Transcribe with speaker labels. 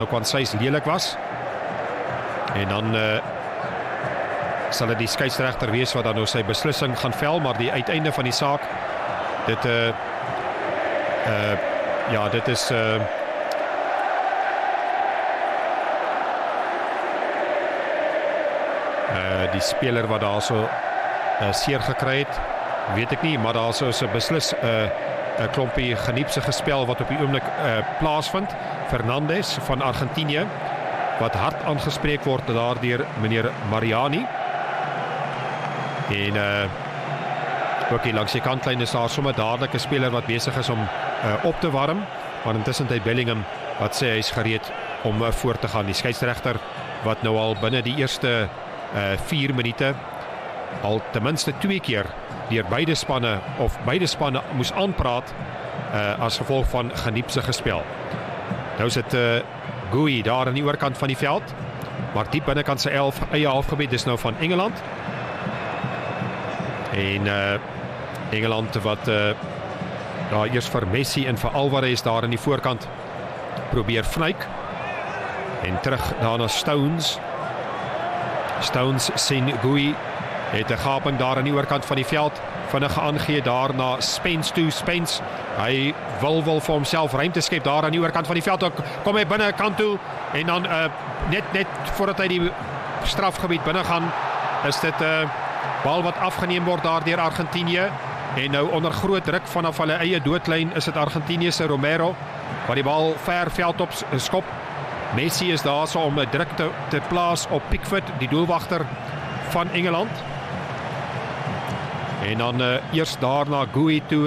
Speaker 1: Kwanseis lelik was. En dan sal dit die skeieregter wees wat dan nou sy beslissing gaan vel, maar die uiteinde van die saak, dit dit is die speler wat daar so seer gekry het, weet ek nie, maar daar so is 'n beslis 'n klompie geniepse gespel wat op die oomblik plaasvind. Fernandes van Argentinië wat hard aangespreek word daardeur meneer Mariani. En ook hier langs die kantlyn is daar sommer dadelik 'n speler wat besig is om op te warm, maar intussen tyd Bellingham wat sê hy is gereed om voort te gaan. Die skeieregter wat nou al binne die eerste 4 minute al ten minste 2 keer deur beide spanne moes aanpraat as gevolg van geniepse gespel. Nou is dit Gui daar aan die oorkant van die veld, maar diep binnekant sy eie halfgebied, dis nou van Engeland. En Engeland wat daar eers vir Messi en vir Alvarez daar aan die voorkant probeer vnyk. En terug daar na Stones. Stones sien Gui het 'n gaping daar aan die oorkant van die veld, vinnige aangee daar na Spence toe. Spence, hy wil vir homself ruimte skep daar aan die oorkant van die veld. Ook kom hy binne kant toe en dan net voordat hy die strafgebied binne gaan, is dit bal wat afgeneem word daar deur Argentinië. En nou onder groot druk vanaf hulle eie doodlyn is dit Argentinië se Romero wat die bal ver veld op skop. Messi is daar so om 'n druk te plaas op Pickford, die doelwagter van Engeland. En dan eers daarna Gui toe